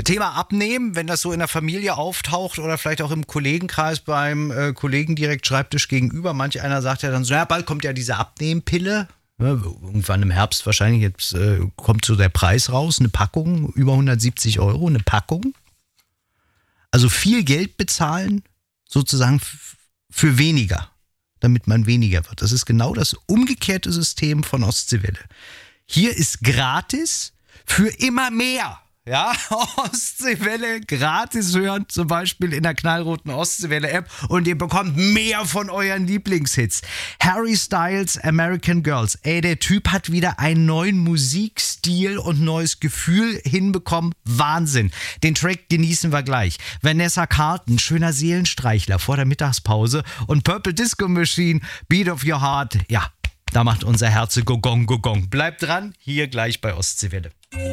Thema Abnehmen, wenn das so in der Familie auftaucht oder vielleicht auch im Kollegenkreis beim Kollegen direkt Schreibtisch gegenüber. Manch einer sagt ja dann so, ja, bald kommt ja diese Abnehmpille. Ja, irgendwann im Herbst wahrscheinlich, jetzt kommt so der Preis raus, eine Packung, über 170 €, eine Packung. Also viel Geld bezahlen, sozusagen für weniger, damit man weniger wird. Das ist genau das umgekehrte System von Ostseewelle. Hier ist gratis für immer mehr. Ja, Ostseewelle gratis hören, zum Beispiel in der knallroten Ostseewelle-App und ihr bekommt mehr von euren Lieblingshits. Harry Styles, American Girls. Ey, der Typ hat wieder einen neuen Musikstil und neues Gefühl hinbekommen. Wahnsinn. Den Track genießen wir gleich. Vanessa Carlton, schöner Seelenstreichler vor der Mittagspause und Purple Disco Machine, Beat of Your Heart. Ja, da macht unser Herz Gogong, Gogong. Bleibt dran, hier gleich bei Ostseewelle.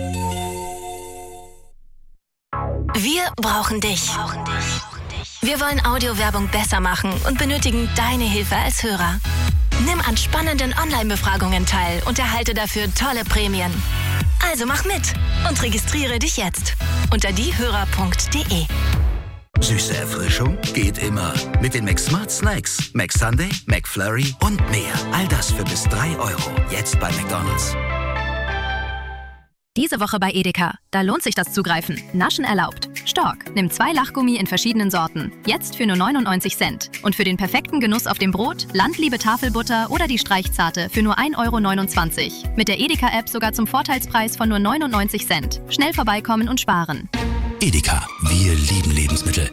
Wir brauchen dich. Wir wollen Audiowerbung besser machen und benötigen deine Hilfe als Hörer. Nimm an spannenden Online-Befragungen teil und erhalte dafür tolle Prämien. Also mach mit und registriere dich jetzt unter diehörer.de. Süße Erfrischung geht immer. Mit den McSmart Snacks, McSunday, McFlurry und mehr. All das für bis 3 €. Jetzt bei McDonald's. Diese Woche bei Edeka. Da lohnt sich das Zugreifen. Naschen erlaubt. Stork. Nimm 2 Lachgummi in verschiedenen Sorten. Jetzt für nur 99 Cent. Und für den perfekten Genuss auf dem Brot, Landliebe Tafelbutter oder die Streichzarte für nur 1,29 €. Mit der Edeka-App sogar zum Vorteilspreis von nur 99 Cent. Schnell vorbeikommen und sparen. Edeka. Wir lieben Lebensmittel.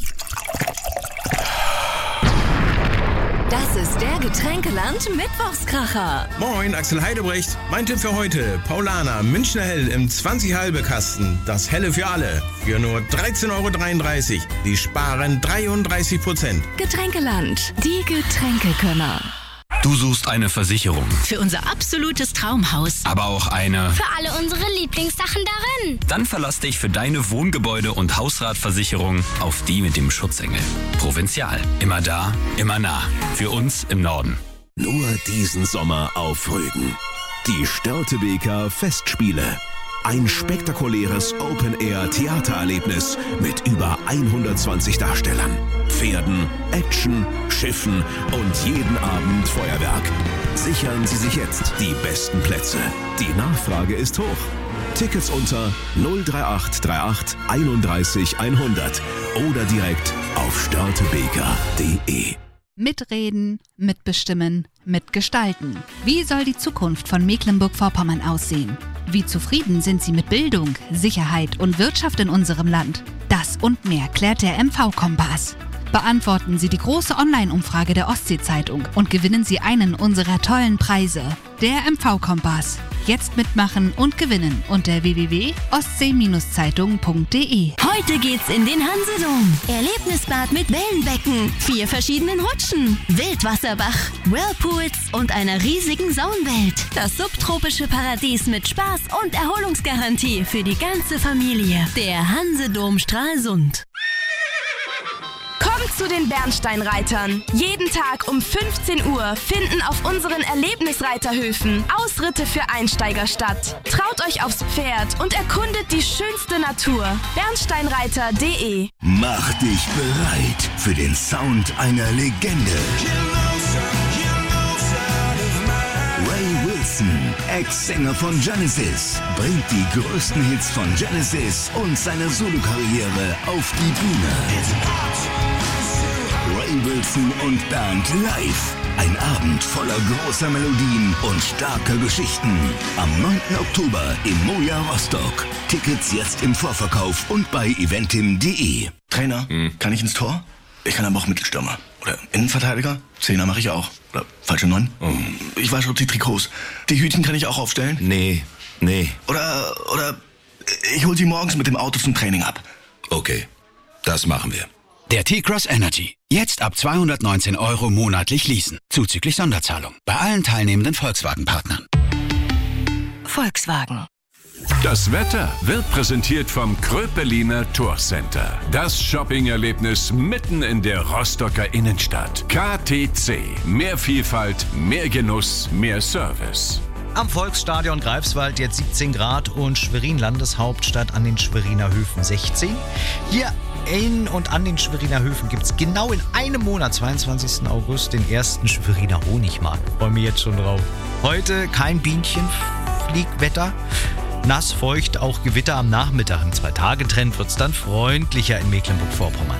Das ist der Getränkeland-Mittwochskracher. Moin, Axel Heidebrecht. Mein Tipp für heute: Paulaner Münchner Hell im 20-Halbe-Kasten. Das Helle für alle. Für nur 13,33 €. Die sparen 33%. Getränkeland, die Getränkekönner. Du suchst eine Versicherung, Für unser absolutes Traumhaus. aber auch eine. Für alle unsere Lieblingssachen darin. Dann verlass dich für deine Wohngebäude- und Hausratversicherung auf die mit dem Schutzengel. Provinzial. Immer da, immer nah. Für uns im Norden. Nur diesen Sommer auf Rügen. Die Störtebeker Festspiele. Ein spektakuläres Open-Air-Theatererlebnis mit über 120 Darstellern, Pferden, Action, Schiffen und jeden Abend Feuerwerk. Sichern Sie sich jetzt die besten Plätze. Die Nachfrage ist hoch. Tickets unter 03838 31 100 oder direkt auf störtebeker.de. Mitreden, mitbestimmen, mitgestalten. Wie soll die Zukunft von Mecklenburg-Vorpommern aussehen? Wie zufrieden sind Sie mit Bildung, Sicherheit und Wirtschaft in unserem Land? Das und mehr klärt der MV-Kompass. Beantworten Sie die große Online-Umfrage der Ostsee-Zeitung und gewinnen Sie einen unserer tollen Preise. Der MV-Kompass. Jetzt mitmachen und gewinnen unter www.ostsee-zeitung.de. Heute geht's in den Hansedom. Erlebnisbad mit Wellenbecken, 4 verschiedenen Rutschen, Wildwasserbach, Whirlpools und einer riesigen Saunwelt. Das subtropische Paradies mit Spaß und Erholungsgarantie für die ganze Familie. Der Hansedom Stralsund. Kommt zu den Bernsteinreitern. Jeden Tag um 15 Uhr finden auf unseren Erlebnisreiterhöfen Ausritte für Einsteiger statt. Traut euch aufs Pferd und erkundet die schönste Natur. Bernsteinreiter.de. Mach dich bereit für den Sound einer Legende. Ray Wilson, Ex-Sänger von Genesis, bringt die größten Hits von Genesis und seiner Solokarriere auf die Bühne. Ray Wilson und Band live. Ein Abend voller großer Melodien und starker Geschichten. Am 9. Oktober im Moja Rostock. Tickets jetzt im Vorverkauf und bei eventim.de. Trainer, kann ich ins Tor? Ich kann aber auch Mittelstürmer. Oder Innenverteidiger? Zehner mache ich auch. Oder falsche 9? Ich weiß schon die Trikots. Die Hütchen kann ich auch aufstellen? Nee. Oder ich hol sie morgens mit dem Auto zum Training ab. Okay, das machen wir. Der T-Cross Energy. Jetzt ab 219 € monatlich leasen. Zuzüglich Sonderzahlung. Bei allen teilnehmenden Volkswagen-Partnern. Volkswagen. Das Wetter wird präsentiert vom Kröpeliner Tourcenter. Das Shopping-Erlebnis mitten in der Rostocker Innenstadt. KTC. Mehr Vielfalt, mehr Genuss, mehr Service. Am Volksstadion Greifswald jetzt 17 Grad und Schwerin Landeshauptstadt an den Schweriner Höfen 16. Hier in und an den Schweriner Höfen gibt es genau in einem Monat, 22. August, den ersten Schweriner Honigmarkt. Freue mich jetzt schon drauf. Heute kein Bienchenfliegwetter. Nass, feucht, auch Gewitter am Nachmittag. Im 2-Tage-Trend wird es dann freundlicher in Mecklenburg-Vorpommern.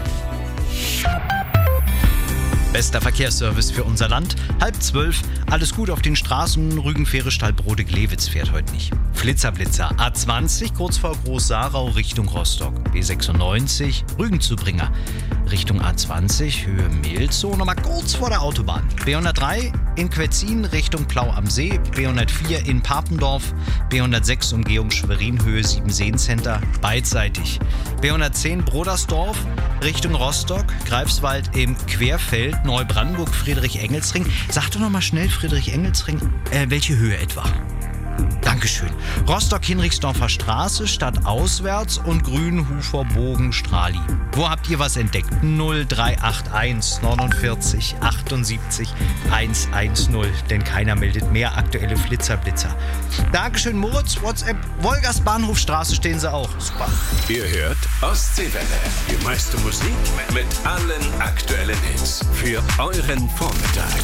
Bester Verkehrsservice für unser Land. 11:30. Alles gut auf den Straßen. Rügen-Fähre Stallbrode-Glewitz fährt heute nicht. Flitzer-Blitzer. A20 kurz vor Groß-Sarau Richtung Rostock. B96 Rügen-Zubringer Richtung A20 Höhe Mehlzow. Nochmal kurz vor der Autobahn. B103 in Quetzin Richtung Plau am See. B104 in Papendorf. B106 Umgehung Schwerin Höhe 7 Center beidseitig. B110 Brodersdorf Richtung Rostock. Greifswald im Querfeld. Neubrandenburg Friedrich-Engelsring. Sag doch nochmal schnell Friedrich-Engelsring, welche Höhe etwa? Dankeschön. Rostock-Hinrichsdorfer Straße, stadtauswärts und Grünhufer-Bogen-Strahli. Wo habt ihr was entdeckt? 0381 49 78 110. Denn keiner meldet mehr aktuelle Flitzer-Blitzer. Dankeschön, Moritz. WhatsApp. Wolgers Bahnhofstraße stehen sie auch. Super. Ihr hört Ostseewelle. Die meiste Musik mit allen aktuellen Hits. Für euren Vormittag.